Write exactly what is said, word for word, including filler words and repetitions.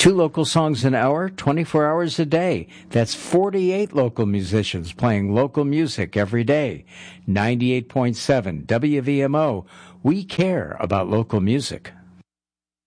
Two local songs an hour, twenty-four hours a day. That's forty-eight local musicians playing local music every day. ninety-eight point seven W V M O. We care about local music.